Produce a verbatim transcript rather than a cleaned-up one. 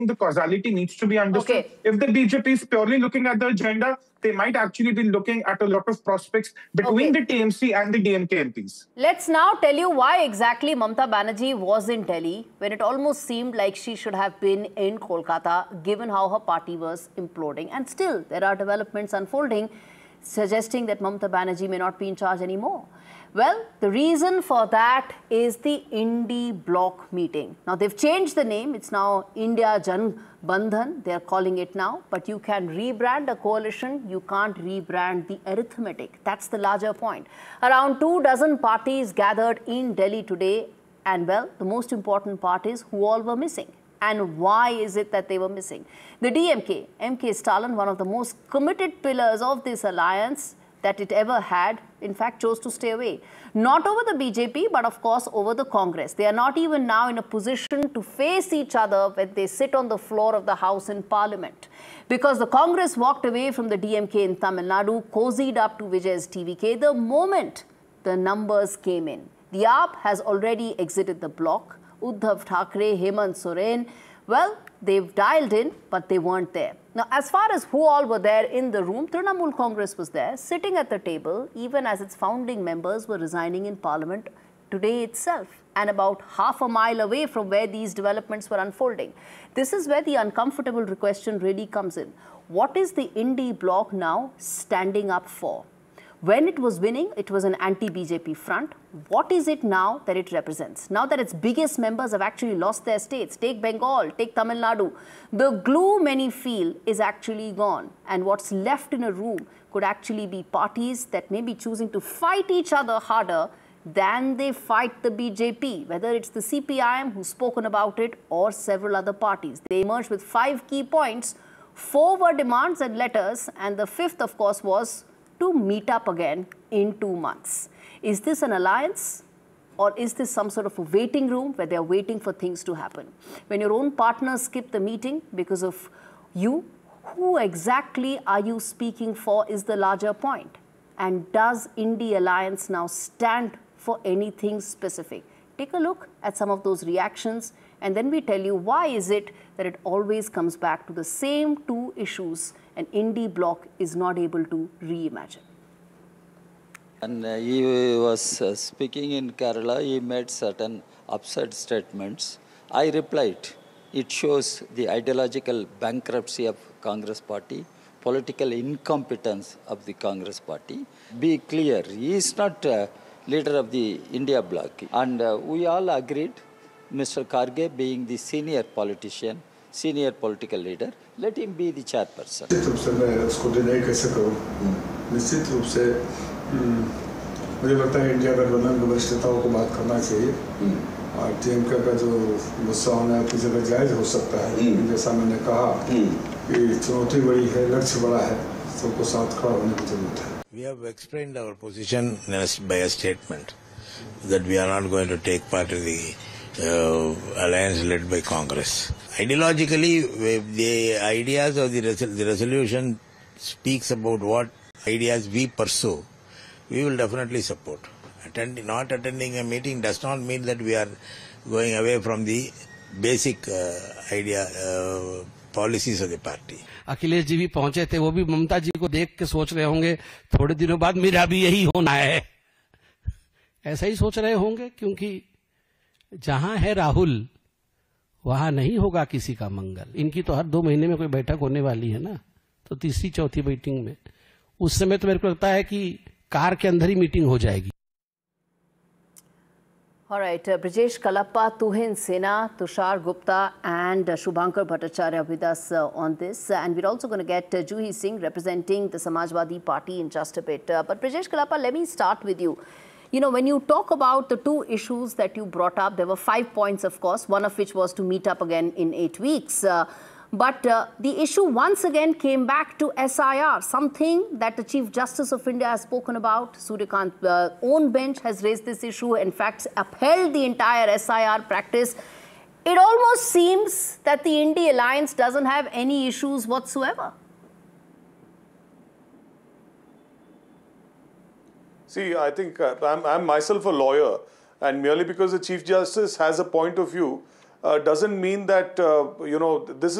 the causality needs to be understood. Okay. If the B J P is purely looking at the agenda, they might actually be looking at a lot of prospects between Okay. the T M C and the D M K M Ps. Let's now tell you why exactly Mamata Banerjee was in Delhi when it almost seemed like she should have been in Kolkata, given how her party was imploding. And still, there are developments unfolding suggesting that Mamata Banerjee may not be in charge anymore. Well, the reason for that is the Indy bloc meeting. Now, they've changed the name. It's now India Jan Bandhan. They're calling it now. But you can rebrand a coalition. You can't rebrand the arithmetic. That's the larger point. Around two dozen parties gathered in Delhi today. And, well, the most important part is who all were missing. And why is it that they were missing? The D M K, M K Stalin, one of the most committed pillars of this alliance that it ever had, in fact, chose to stay away. Not over the B J P, but of course over the Congress. They are not even now in a position to face each other when they sit on the floor of the House in Parliament. Because the Congress walked away from the D M K in Tamil Nadu, cozied up to Vijay's T V K the moment the numbers came in. The A P has already exited the bloc. Uddhav Thackeray, Hemant Soren, well, they've dialed in, but they weren't there. Now, as far as who all were there in the room, Trinamool Congress was there, sitting at the table, even as its founding members were resigning in Parliament today itself, and about half a mile away from where these developments were unfolding. This is where the uncomfortable question really comes in. What is the Indy bloc now standing up for? When it was winning, it was an anti-B J P front. What is it now that it represents? Now that its biggest members have actually lost their states, take Bengal, take Tamil Nadu, the glue many feel is actually gone. And what's left in a room could actually be parties that may be choosing to fight each other harder than they fight the B J P, whether it's the C P I M who's spoken about it or several other parties. They emerged with five key points. Four were demands and letters, and the fifth, of course, was to meet up again in two months. Is this an alliance, or is this some sort of a waiting room where they're waiting for things to happen? When your own partners skip the meeting because of you, who exactly are you speaking for is the larger point. And does Indy Alliance now stand for anything specific? Take a look at some of those reactions, and then we tell you why is it that it always comes back to the same two issues and Indy bloc is not able to reimagine. And uh, he was uh, speaking in Kerala, he made certain absurd statements. I replied, it shows the ideological bankruptcy of Congress party, political incompetence of the Congress party. Be clear, he is not uh, leader of the India bloc. And uh, we all agreed, Mister Kharge being the senior politician, senior political leader, let him be the chairperson. निश्चित रूप से मैं उसको deny कैसे करूं? निश्चित रूप से मुझे लगता है इंडिया गठबंधन के वरिष्ठ नेताओं को बात करना चाहिए और टीएमके का जो गुस्सा होना है किसी जगह जायज हो सकता है। जैसा मैंने कहा कि चुनौती बड़ी है, लक्ष्य बड़ा है, सबको साथ खड़ा होने की जरूरत है। We have explained our position by a statement that we are not going to take part in the uh, alliance led by Congress. Ideologically, the ideas of the, resol the resolution speaks about what ideas we pursue. We will definitely support. Attend not attending a meeting does not mean that we are going away from the basic uh, idea, uh, policies of the party. Akhilesh ji भी पहुंचे थे, वो भी ममता जी को देख के सोच रहे होंगे थोड़े दिनों बाद मेरा भी यही होना है, ऐसा ही सोच रहे होंगे, क्योंकि जहां है राहुल वहां नहीं होगा किसी का मंगल। इनकी तो हर दो महीने में कोई बैठक होने वाली है ना, तो तीसरी चौथी मीटिंग में उस समय तो मेरे को लगता है कि कार के अंदर ही मीटिंग हो जाएगी। All right, uh, Brijesh Kalappa, Tuhin Sena, Tushar Gupta and uh, Shubhankar Bhattacharya with us uh, on this. Uh, and we're also going to get uh, Juhi Singh representing the Samajwadi Party in just a bit. Uh, but Brijesh Kalappa, let me start with you. You know, when you talk about the two issues that you brought up, there were five points, of course, one of which was to meet up again in eight weeks. Uh, But uh, the issue once again came back to S I R, something that the Chief Justice of India has spoken about. Suryakant's uh, own bench has raised this issue, in fact, upheld the entire S I R practice. It almost seems that the Indy Alliance doesn't have any issues whatsoever. See, I think uh, I'm, I'm myself a lawyer, and merely because the Chief Justice has a point of view uh, doesn't mean that, uh, you know, this is